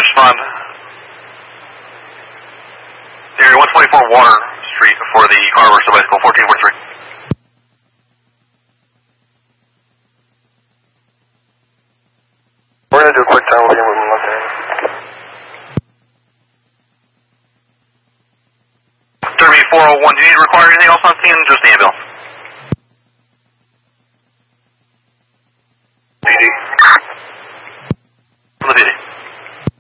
respond. Area 124 Water Street for the Carver bicycle 1443. We're going to do a quick tunnel here moving left hand. Derby 401, do you need to require anything else on scene? Just the ambulance. PD. From the PD.